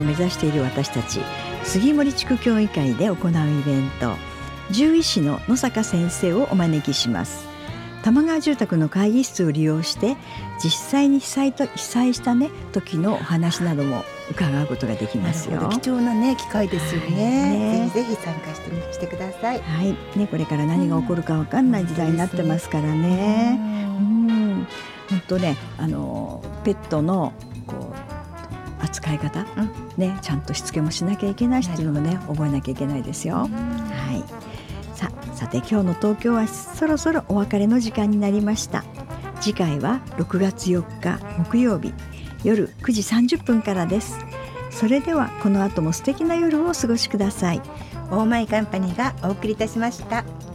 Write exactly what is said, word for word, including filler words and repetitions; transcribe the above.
目指している私たち杉森地区協議会で行うイベント、獣医師の野坂先生をお招きします。玉川住宅の会議室を利用して実際に被災と被災したね時のお話なども伺うことができますよ。 貴重なね機会ですよね。ね、ぜひぜひ参加してみしてください。 はいね、これから何が起こるか分かんない時代になってますからね。うん、本当ね、あのペットのこう扱い方、うんね、ちゃんとしつけもしなきゃいけないしっていうのもね、覚えなきゃいけないですよ。はい。さ, さて今日の東京はそろそろお別れの時間になりました。次回はろくがつよっか木曜日夜くじさんじゅっぷんからです。それではこの後も素敵な夜をお過ごしください。 オーマイカンパニーがお送りいたしました。